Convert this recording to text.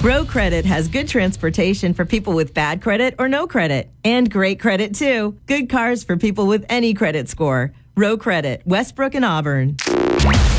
Row Credit has good transportation for people with bad credit or no credit. And great credit, too. Good cars for people with any credit score. Row Credit, Westbrook and Auburn.